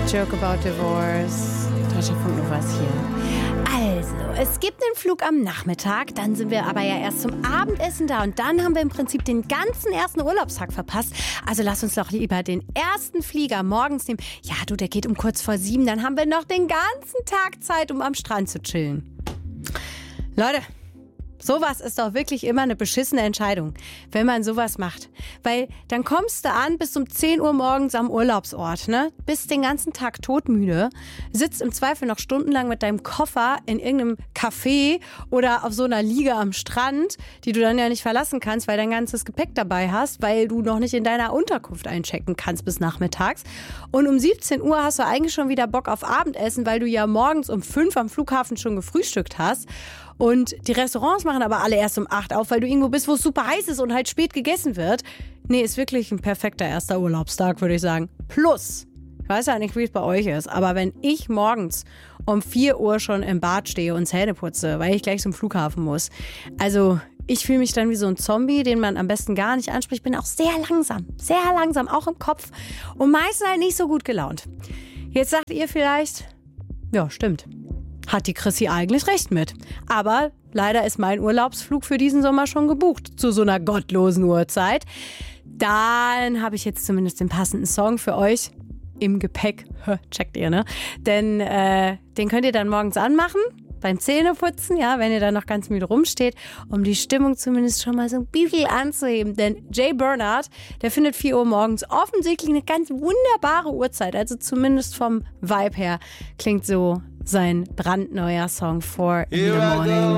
Joke about divorce. Deutschlandfunk Nova ist hier. Also, es gibt einen Flug am Nachmittag, dann sind wir aber ja erst zum Abendessen da und dann haben wir im Prinzip den ganzen ersten Urlaubstag verpasst. Also lass uns doch lieber den ersten Flieger morgens nehmen. Ja, du, der geht um kurz vor 7, dann haben wir noch den ganzen Tag Zeit, um am Strand zu chillen. Leute, sowas ist doch wirklich immer eine beschissene Entscheidung, wenn man sowas macht. Weil dann kommst du an, bis um 10 Uhr morgens am Urlaubsort, ne? Bist den ganzen Tag todmüde, sitzt im Zweifel noch stundenlang mit deinem Koffer in irgendeinem Café oder auf so einer Liege am Strand, die du dann ja nicht verlassen kannst, weil dein ganzes Gepäck dabei hast, weil du noch nicht in deiner Unterkunft einchecken kannst bis nachmittags. Und um 17 Uhr hast du eigentlich schon wieder Bock auf Abendessen, weil du ja morgens um 5 am Flughafen schon gefrühstückt hast. Und die Restaurants machen aber alle erst um 8 auf, weil du irgendwo bist, wo es super heiß ist und halt spät gegessen wird. Nee, ist wirklich ein perfekter erster Urlaubstag, würde ich sagen. Plus, ich weiß ja nicht, wie es bei euch ist, aber wenn ich morgens um 4 Uhr schon im Bad stehe und Zähne putze, weil ich gleich zum Flughafen muss, also ich fühle mich dann wie so ein Zombie, den man am besten gar nicht anspricht. Ich bin auch sehr langsam, auch im Kopf und meistens halt nicht so gut gelaunt. Jetzt sagt ihr vielleicht, ja, stimmt. Hat die Chrissy eigentlich recht mit. Aber leider ist mein Urlaubsflug für diesen Sommer schon gebucht, zu so einer gottlosen Uhrzeit. Dann habe ich jetzt zumindest den passenden Song für euch im Gepäck. Checkt ihr, ne? Denn den könnt ihr dann morgens anmachen, beim Zähneputzen, ja, wenn ihr dann noch ganz müde rumsteht, um die Stimmung zumindest schon mal so ein bisschen anzuheben. Denn Jay Bernard, der findet 4 Uhr morgens offensichtlich eine ganz wunderbare Uhrzeit. Also zumindest vom Vibe her klingt so sein brandneuer Song 4 in the Morning.